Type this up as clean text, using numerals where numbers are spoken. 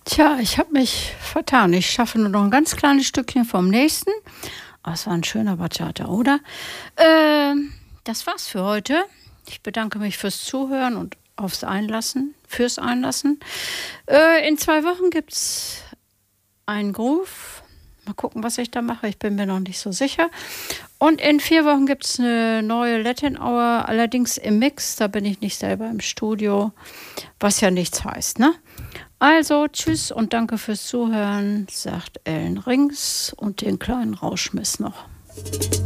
Tja, ich habe mich vertan. Ich schaffe nur noch ein ganz kleines Stückchen vom nächsten. Aber es war ein schöner Bachata, oder? Das war's für heute. Ich bedanke mich fürs Zuhören und fürs Einlassen. In 2 Wochen gibt's einen Groove. Mal gucken, was ich da mache. Ich bin mir noch nicht so sicher. Und in 4 Wochen gibt es eine neue Latin Hour, allerdings im Mix. Da bin ich nicht selber im Studio, was ja nichts heißt, ne? Also, tschüss und danke fürs Zuhören, sagt Ellen Rings und den kleinen Rauschmiss noch.